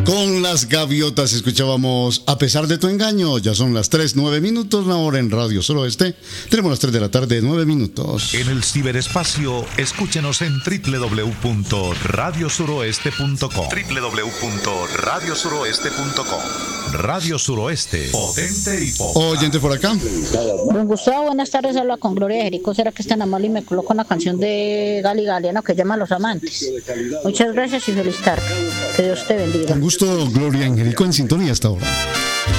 Con las gaviotas escuchábamos A pesar de tu engaño. Ya son las 3:09, ahora en Radio Suroeste. Tenemos las 3 de la tarde, 9 minutos. En el ciberespacio, escúchenos en www.radiosuroeste.com. www.radiosuroeste.com. Radio Suroeste, potente y pop. Oyente por acá. Don Gustavo, buenas tardes, habla con Gloria Jericó. ¿Será que es tan amable y me coloca una canción de Gali Galeano que llama Los Amantes? Muchas gracias y feliz tarde. Que Dios te bendiga. Con gusto, Gloria Angelico en sintonía hasta ahora.